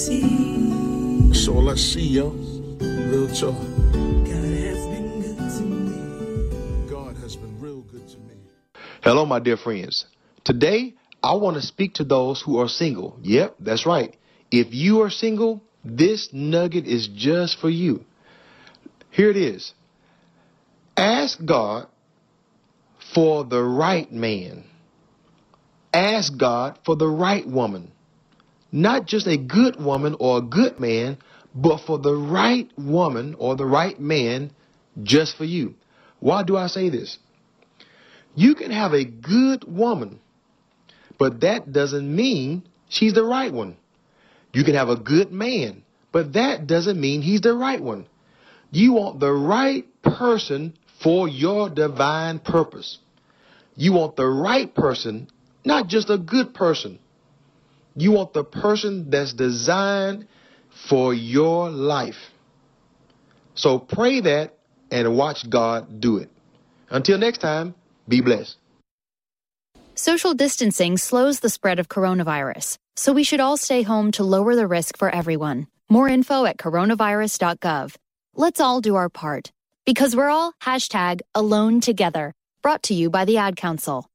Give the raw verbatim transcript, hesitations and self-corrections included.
That's all I see, yo. Real talk. God has been good to me. God has been real good to me. Hello, my dear friends. Today, I want to speak to those who are single. Yep, that's right. If you are single, this nugget is just for you. Here it is. Ask God for the right man. Ask God for the right woman. Not just a good woman or a good man, but for the right woman or the right man just for you. Why do I say this? You can have a good woman, but that doesn't mean she's the right one. You can have a good man, but that doesn't mean he's the right one. You want the right person for your divine purpose. You want the right person, not just a good person. You want the person that's designed for your life. So pray that and watch God do it. Until next time, be blessed. Social distancing slows the spread of coronavirus, so we should all stay home to lower the risk for everyone. More info at coronavirus dot gov. Let's all do our part, because we're all hashtag alone together. Brought to you by the Ad Council.